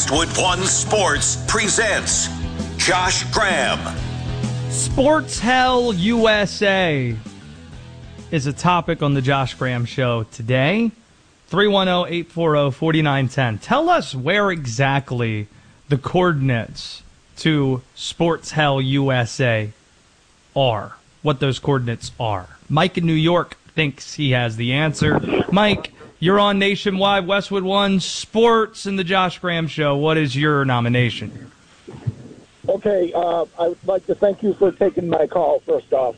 Westwood One Sports presents Josh Graham. Sports Hell USA is a topic on the Josh Graham Show today. 310-840-4910. Tell us where exactly the coordinates to Sports Hell USA are. What those coordinates are. Mike in New York thinks he has the answer. Mike, you're on Nationwide Westwood One Sports and the Josh Graham Show. What is your nomination? Okay, I would like to thank you for taking my call, first off.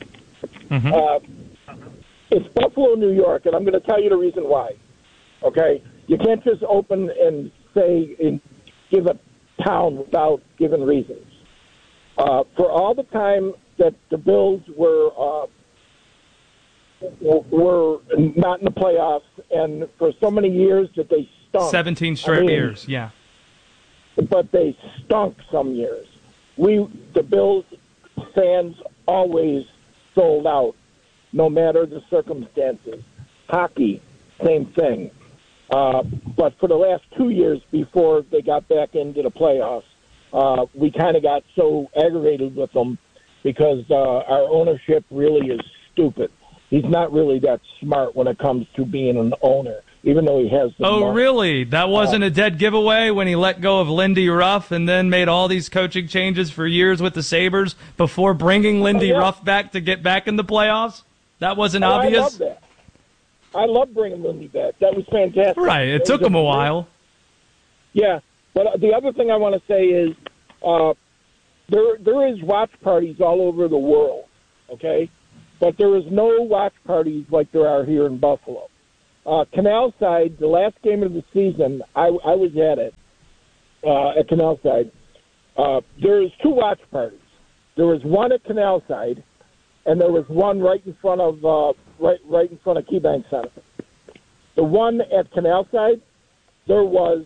It's Buffalo, New York, and I'm going to tell you the reason why. Okay? You can't just open and say and give a town without giving reasons. For all the time that the Bills were not in the playoffs, and for so many years that they stunk. 17 straight years, yeah. But they stunk some years. The Bills fans always sold out, no matter the circumstances. Hockey, same thing. But for the last 2 years before they got back into the playoffs, we kind of got so aggravated with them because our ownership really is stupid. He's not really that smart when it comes to being an owner, even though he has the money. Really? That wasn't a dead giveaway when he let go of Lindy Ruff and then made all these coaching changes for years with the Sabres before bringing Lindy Ruff back to get back in the playoffs? That wasn't obvious? I love that. I love bringing Lindy back. That was fantastic. Right. It took him a while. Yeah. But the other thing I want to say is there is watch parties all over the world, okay? But there is no watch parties like there are here in Buffalo. Canal Side, the last game of the season, I was at it, at Canal Side. There's two watch parties. There was one at Canal Side, and there was one right in front of right in front of KeyBank Center. The one at Canal Side, there was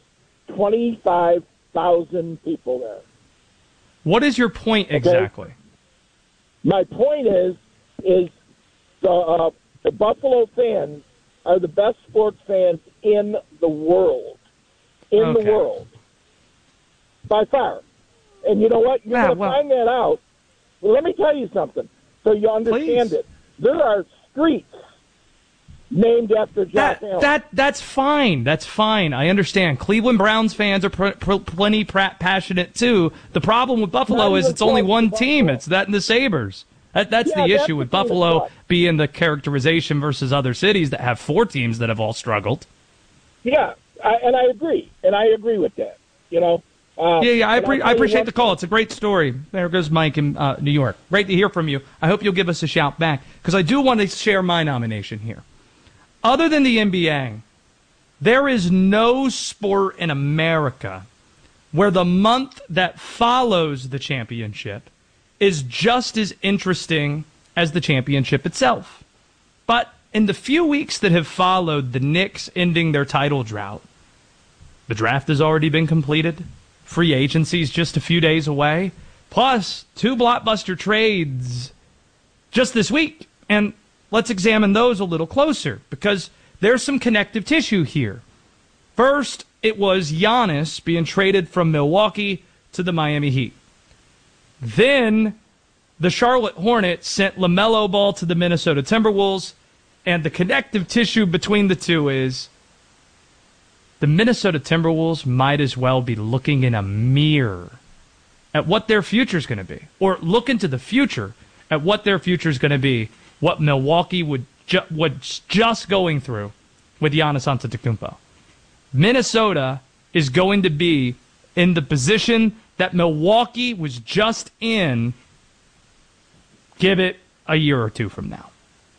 25,000 people there. What is your point exactly? My point is the Buffalo fans are the best sports fans in the world. In the world. By far. And you know what? You're going to find that out. Well, let me tell you something so you understand it. There are streets named after Josh Allen. That's fine. That's fine. I understand. Cleveland Browns fans are plenty passionate, too. The problem with Buffalo is it's only one team. It's that and the Sabres. That's the issue with Buffalo being the characterization versus other cities that have four teams that have all struggled. Yeah, and I agree. And I agree with that, you know. I appreciate the call. It's a great story. There goes Mike in New York. Great to hear from you. I hope you'll give us a shout back because I do want to share my nomination here. Other than the NBA, there is no sport in America where the month that follows the championship is just as interesting as the championship itself. But in the few weeks that have followed the Knicks ending their title drought, the draft has already been completed. Free agency is just a few days away. Plus, two blockbuster trades just this week. And let's examine those a little closer because there's some connective tissue here. First, it was Giannis being traded from Milwaukee to the Miami Heat. Then the Charlotte Hornets sent LaMelo Ball to the Minnesota Timberwolves, and the connective tissue between the two is the Minnesota Timberwolves might as well be looking in a mirror at what their future is going to be, or look into the future at what their future is going to be, what Milwaukee was just going through with Giannis Antetokounmpo. Minnesota is going to be in the position that Milwaukee was just in, give it a year or two from now.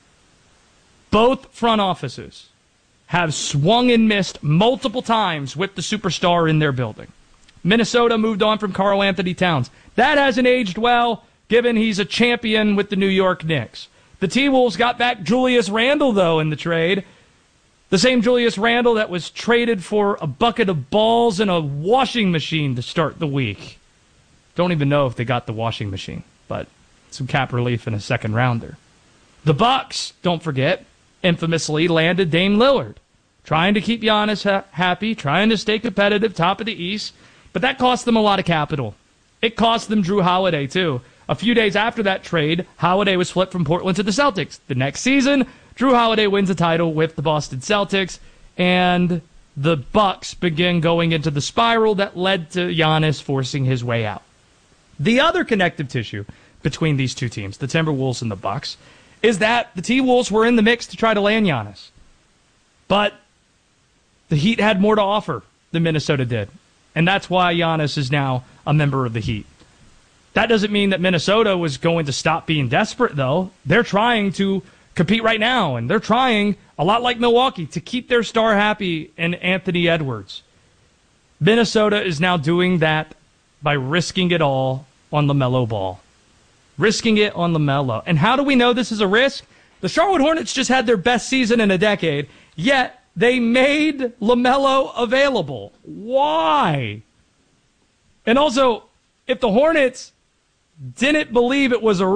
Both front offices have swung and missed multiple times with the superstar in their building. Minnesota moved on from Karl Anthony Towns. That hasn't aged well, given he's a champion with the New York Knicks. The T-Wolves got back Julius Randle, though, in the trade. The same Julius Randle that was traded for a bucket of balls and a washing machine to start the week. Don't even know if they got the washing machine, but some cap relief in a second rounder. The Bucks, don't forget, infamously landed Dame Lillard. trying to keep Giannis happy, trying to stay competitive, top of the East. But that cost them a lot of capital. It cost them Drew Holiday, too. A few days after that trade, Holiday was flipped from Portland to the Celtics. The next season, Drew Holiday wins a title with the Boston Celtics, and the Bucks begin going into the spiral that led to Giannis forcing his way out. The other connective tissue between these two teams, the Timberwolves and the Bucks, is that the T-Wolves were in the mix to try to land Giannis. But the Heat had more to offer than Minnesota did. And that's why Giannis is now a member of the Heat. That doesn't mean that Minnesota was going to stop being desperate, though. They're trying to compete right now, and they're trying, a lot like Milwaukee, to keep their star happy in Anthony Edwards. Minnesota is now doing that by risking it all on LaMelo Ball. Risking it on LaMelo. And how do we know this is a risk? The Charlotte Hornets just had their best season in a decade, yet they made LaMelo available. Why? And also, if the Hornets didn't believe it was a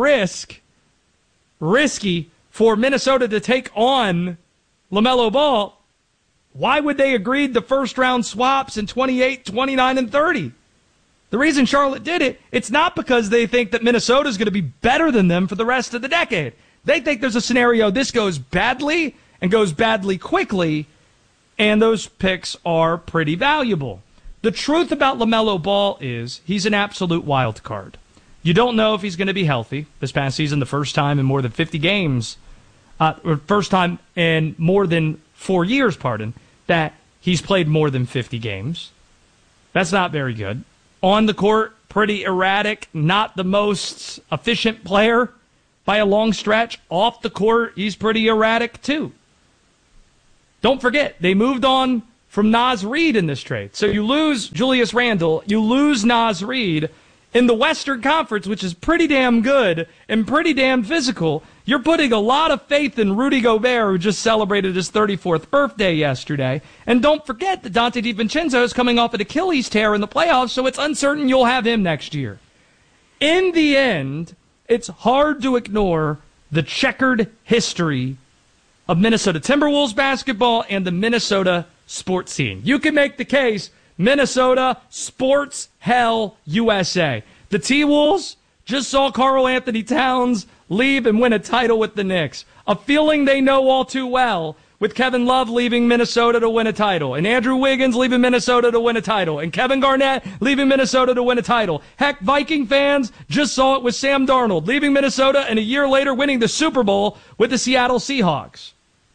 risky for Minnesota to take on LaMelo Ball, why would they agree to first-round swaps in 28, 29, and 30? The reason Charlotte did it, it's not because they think that Minnesota is going to be better than them for the rest of the decade. They think there's a scenario this goes badly and goes badly quickly, and those picks are pretty valuable. The truth about LaMelo Ball is he's an absolute wild card. You don't know if he's going to be healthy. This past season, the first time in more than 50 games, or first time in more than 4 years, that he's played more than 50 games. That's not very good. On the court, pretty erratic, not the most efficient player by a long stretch. Off the court, he's pretty erratic too. Don't forget, they moved on from Naz Reid in this trade. So you lose Julius Randle, you lose Naz Reid. In the Western Conference, which is pretty damn good and pretty damn physical, you're putting a lot of faith in Rudy Gobert, who just celebrated his 34th birthday yesterday. And don't forget that Dante DiVincenzo is coming off an Achilles tear in the playoffs, so it's uncertain you'll have him next year. In the end, it's hard to ignore the checkered history of Minnesota Timberwolves basketball and the Minnesota sports scene. You can make the case Minnesota, sports hell, USA. The T-Wolves just saw Karl Anthony Towns leave and win a title with the Knicks. A feeling they know all too well, with Kevin Love leaving Minnesota to win a title, and Andrew Wiggins leaving Minnesota to win a title, and Kevin Garnett leaving Minnesota to win a title. Heck, Viking fans just saw it with Sam Darnold leaving Minnesota and a year later winning the Super Bowl with the Seattle Seahawks.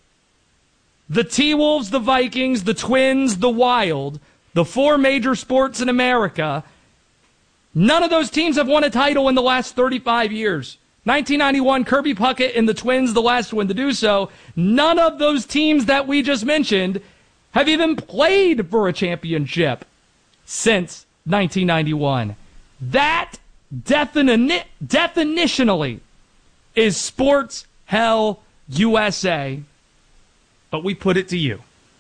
The T-Wolves, the Vikings, the Twins, the Wild, the four major sports in America, none of those teams have won a title in the last 35 years. 1991, Kirby Puckett and the Twins, the last one to do so. None of those teams that we just mentioned have even played for a championship since 1991. That definitionally is sports hell USA. But we put it to you.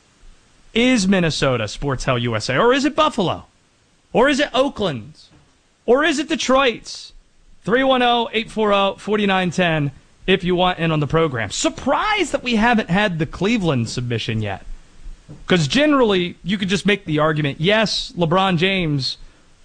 Is Minnesota sports hell USA? Or is it Buffalo? Or is it Oakland? Or is it Detroit? 310-840-4910 if you want in on the program. Surprised that we haven't had the Cleveland submission yet. Because generally, you could just make the argument, yes, LeBron James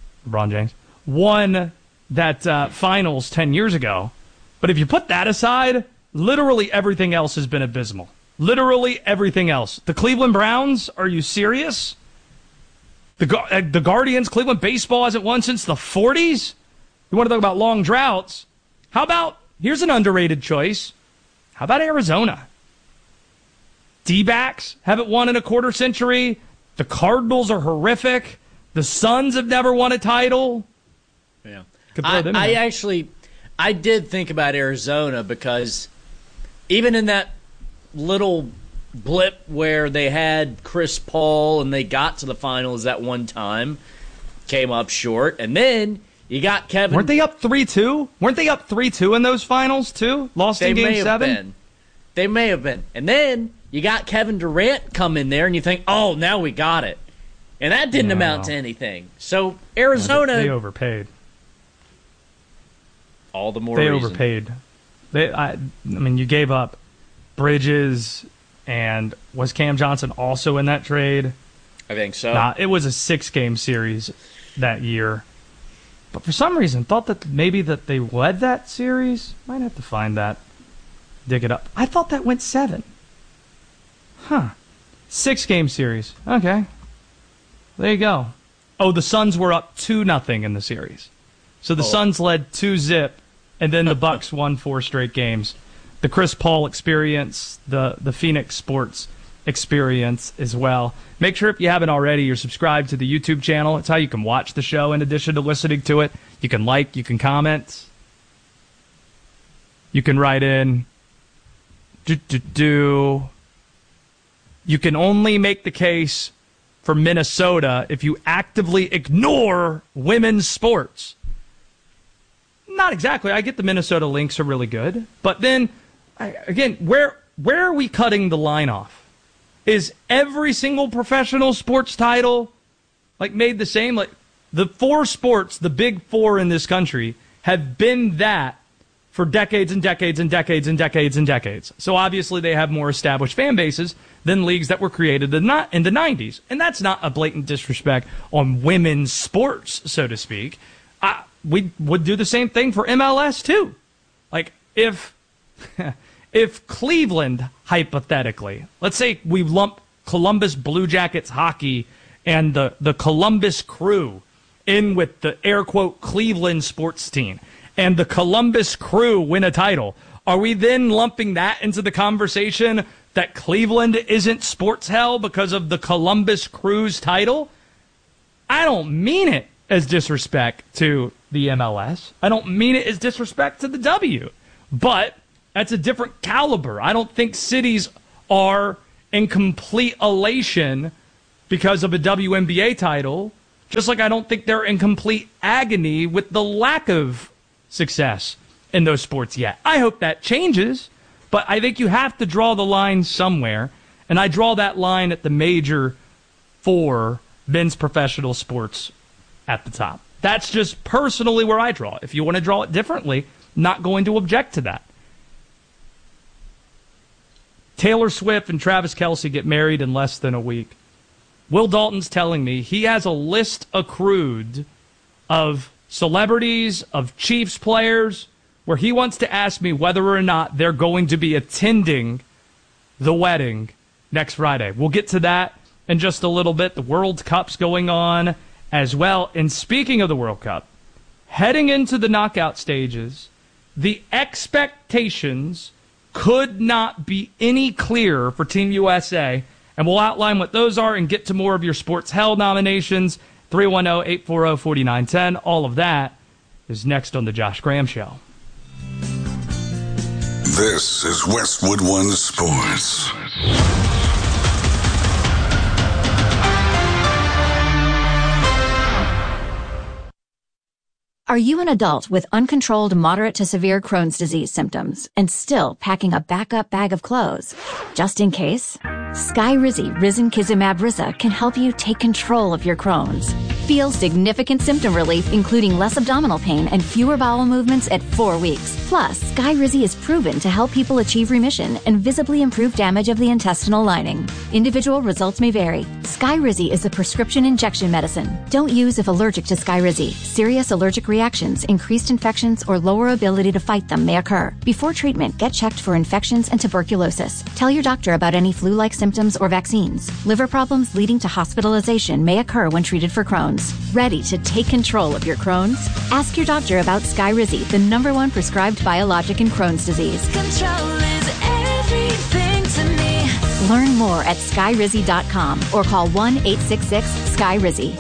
won that finals 10 years ago. But if you put that aside, literally everything else has been abysmal. Literally everything else. The Cleveland Browns, are you serious? The Guardians, Cleveland baseball hasn't won since the 40s? You want to talk about long droughts? How about, here's an underrated choice. How about Arizona? D-backs haven't won in a quarter century. The Cardinals are horrific. The Suns have never won a title. Yeah. I did think about Arizona because even in that little blip where they had Chris Paul and they got to the finals at one time, came up short, and then you got Kevin. Weren't they up 3-2? Weren't they up 3-2 in those finals too? Lost in Game 7? They may have been. And then you got Kevin Durant come in there and you think, oh, now we got it. And that didn't amount to anything. So Arizona, they overpaid. All the more they reason. Overpaid. I mean, you gave up Bridges, And was Cam Johnson also in that trade? I think so. Nah, it was a 6-game series that year. But for some reason, thought that maybe that they led that series. Might have to find that. Dig it up. I thought that went 7. 6-game series. Okay. There you go. Oh, the Suns were up 2-0 in the series. So the Suns led 2-0, and then the Bucks won 4 straight games. The Chris Paul experience, the Phoenix Sports experience as well. Make sure if you haven't already, you're subscribed to the YouTube channel. It's how you can watch the show in addition to listening to it. You can like, you can comment. You can write in. You can only make the case for Minnesota if you actively ignore women's sports. Not exactly. I get the Minnesota Lynx are really good. But then, again, where are we cutting the line off? Is every single professional sports title made the same? Like the 4 sports, the big 4 in this country, have been that for decades and decades and decades and decades and decades. So obviously they have more established fan bases than leagues that were created in the 90s. And that's not a blatant disrespect on women's sports, so to speak. We would do the same thing for MLS too. Like if Cleveland, hypothetically, let's say we lump Columbus Blue Jackets hockey and the Columbus Crew in with the air quote Cleveland sports team, and the Columbus Crew win a title, are we then lumping that into the conversation that Cleveland isn't sports hell because of the Columbus Crew's title? I don't mean it as disrespect to the MLS. I don't mean it as disrespect to the W. But that's a different caliber. I don't think cities are in complete elation because of a WNBA title, just like I don't think they're in complete agony with the lack of success in those sports yet. I hope that changes, but I think you have to draw the line somewhere, and I draw that line at the major 4 men's professional sports at the top. That's just personally where I draw. If you want to draw it differently, not going to object to that. Taylor Swift and Travis Kelce get married in less than a week. Will Dalton's telling me he has a list accrued of celebrities, of Chiefs players, where he wants to ask me whether or not they're going to be attending the wedding next Friday. We'll get to that in just a little bit. The World Cup's going on as well. And speaking of the World Cup, heading into the knockout stages, the expectations could not be any clearer for Team USA. And we'll outline what those are and get to more of your Sports Hell nominations. 310-840-4910. All of that is next on The Josh Graham Show. This is Westwood One Sports. Are you an adult with uncontrolled moderate to severe Crohn's disease symptoms and still packing a backup bag of clothes? Just in case, Skyrizi Risankizumab Risa can help you take control of your Crohn's. Feel significant symptom relief, including less abdominal pain and fewer bowel movements at 4 weeks. Plus, Skyrizi is proven to help people achieve remission and visibly improve damage of the intestinal lining. Individual results may vary. Skyrizi is a prescription injection medicine. Don't use if allergic to Skyrizi. Serious allergic reactions, increased infections, or lower ability to fight them may occur. Before treatment, get checked for infections and tuberculosis. Tell your doctor about any flu-like symptoms or vaccines. Liver problems leading to hospitalization may occur when treated for Crohn's. Ready to take control of your Crohn's? Ask your doctor about Skyrizi, the #1 prescribed biologic in Crohn's disease. Control is everything to me. Learn more at Skyrizi.com or call 1-866-SKYRIZI.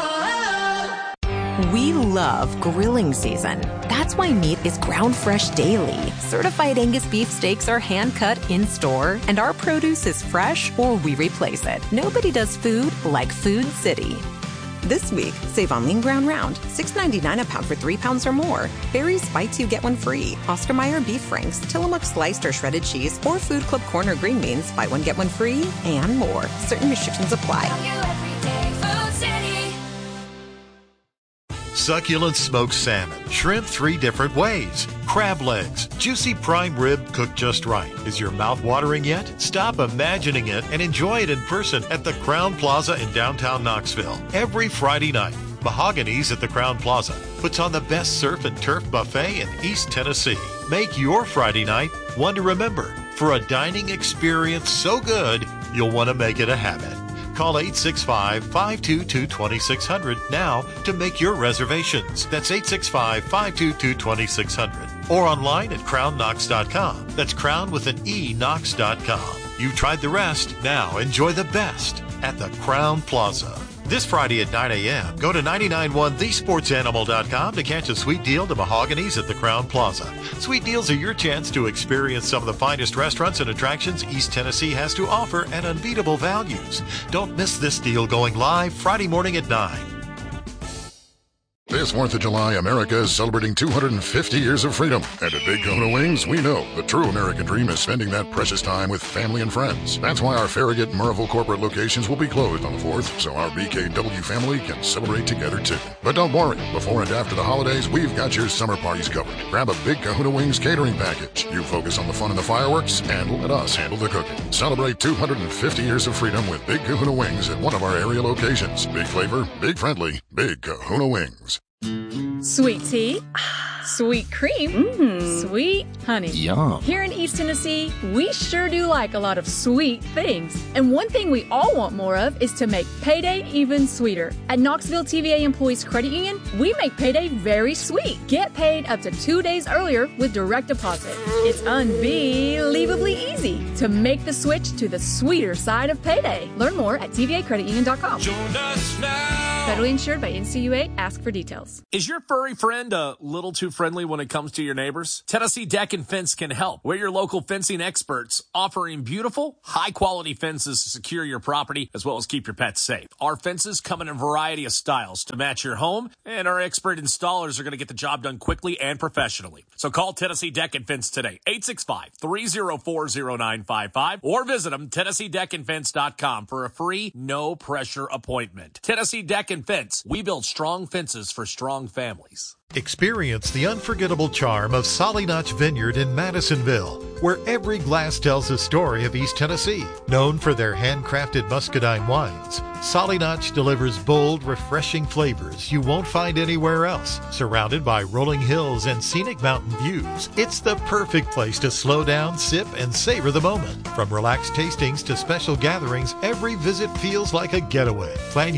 We love grilling season. That's why meat is ground fresh daily. Certified Angus beef steaks are hand cut in store, and our produce is fresh or we replace it. Nobody does food like Food City. This week, save on lean ground round, $6.99 a pound for 3 pounds or more. Barry's Bites, you get one free. Oscar Mayer beef franks, Tillamook sliced or shredded cheese, or Food Club Corner green beans, buy one get one free, and more. Certain restrictions apply. succulent smoked salmon, shrimp 3 different ways, crab legs, juicy prime rib cooked just right. Is your mouth watering yet? Stop imagining it and enjoy it in person at the Crown Plaza in downtown Knoxville. Every Friday night, Mahogany's at the Crown Plaza puts on the best surf and turf buffet in East Tennessee. Make your Friday night one to remember for a dining experience so good you'll want to make it a habit. Call 865-522-2600 now to make your reservations. That's 865-522-2600. Or online at crownknox.com. That's crown with an E, knox.com. You've tried the rest. Now enjoy the best at the Crown Plaza. This Friday at 9 a.m., go to 991thesportsanimal.com to catch a sweet deal to Mahogany's at the Crown Plaza. Sweet deals are your chance to experience some of the finest restaurants and attractions East Tennessee has to offer at unbeatable values. Don't miss this deal going live Friday morning at 9. This 4th of July, America is celebrating 250 years of freedom. And at Big Kahuna Wings, we know the true American dream is spending that precious time with family and friends. That's why our Farragut and Murrayville corporate locations will be closed on the 4th, so our BKW family can celebrate together too. But don't worry, before and after the holidays, we've got your summer parties covered. Grab a Big Kahuna Wings catering package. You focus on the fun and the fireworks, and let us handle the cooking. Celebrate 250 years of freedom with Big Kahuna Wings at one of our area locations. Big flavor, big friendly, Big Kahuna Wings. Sweet tea, sweet cream, sweet honey. Yum. Here in East Tennessee, we sure do like a lot of sweet things. And one thing we all want more of is to make payday even sweeter. At Knoxville TVA Employees Credit Union, we make payday very sweet. Get paid up to 2 days earlier with direct deposit. It's unbelievably easy to make the switch to the sweeter side of payday. Learn more at tvacreditunion.com. Join us now. Federally insured by NCUA. Ask for details. Is your furry friend a little too friendly when it comes to your neighbors? Tennessee Deck and Fence can help. We're your local fencing experts, offering beautiful, high-quality fences to secure your property as well as keep your pets safe. Our fences come in a variety of styles to match your home, and our expert installers are going to get the job done quickly and professionally. So call Tennessee Deck and Fence today, 865-304-0955, or visit them, TennesseeDeckandFence.com, for a free, no-pressure appointment. Tennessee Deck and Fence. We build strong fences for strong families. Experience the unforgettable charm of Solly Notch Vineyard in Madisonville, where every glass tells a story of East Tennessee. Known for their handcrafted muscadine wines, Solly Notch delivers bold, refreshing flavors you won't find anywhere else. Surrounded by rolling hills and scenic mountain views, it's the perfect place to slow down, sip, and savor the moment. From relaxed tastings to special gatherings, every visit feels like a getaway. Plan